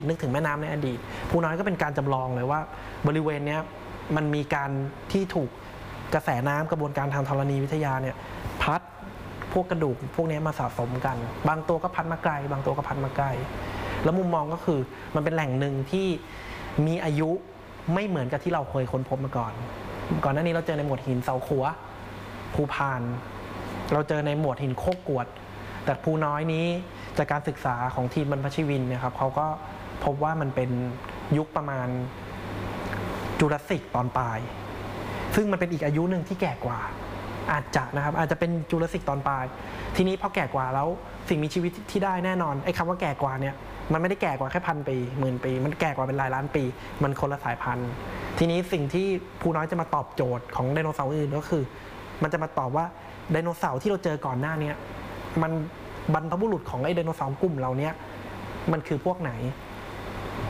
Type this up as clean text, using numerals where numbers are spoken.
นึกถึงแม่น้ำในอดีตภูน้อยก็เป็นการจำลองเลยว่าบริเวณนี้มันมีการที่ถูกกระแสน้ำกระบวนการทางธรณีวิทยาเนี่ยพัดพวกกระดูกพวกนี้มาสะสมกันบางตัวก็พัดมาไกลบางตัวก็พัดมาไกลแล้วมุมมองก็คือมันเป็นแหล่งหนึ่งที่มีอายุไม่เหมือนกับที่เราเคยค้นพบมาก่อนหน้านี้เราเจอในหมวดหินเสาขัวภูพานเราเจอในหมวดหินโคกกวดแต่ภูน้อยนี้จากการศึกษาของทีมบรรพชีวินเนี่ยครับเขาก็พบว่ามันเป็นยุคประมาณจูราสสิกตอนปลายซึ่งมันเป็นอีกอายุหนึ่งที่แก่กว่าอาจจะเป็นจูราสสิกตอนปลายทีนี้พอแก่กว่าแล้วสิ่งมีชีวิตที่ได้แน่นอนไอ้คำว่าแก่กว่าเนี่ยมันไม่ได้แก่กว่าแค่1,000 ปี10,000 ปีมันแก่กว่าเป็นหลายล้านปีมันคนละสายพันธุ์ทีนี้สิ่งที่ภูน้อยจะมาตอบโจทย์ของไดโนเสาร์อื่นก็คือมันจะมาตอบว่าไดโนเสาร์ที่เราเจอก่อนหน้านี้มันบรรพบุรุษของไอ้ไดโนเสาร์กลุ่มเราเนี้ยมันคือพวกไหน